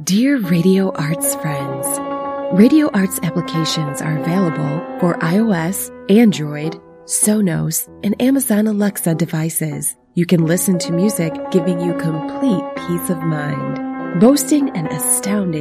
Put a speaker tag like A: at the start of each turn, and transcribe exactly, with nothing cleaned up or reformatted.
A: Dear Radio Arts friends, Radio Arts applications are available for iOS, Android, Sonos, and Amazon Alexa devices. You can listen to music giving you complete peace of mind, boasting an astounding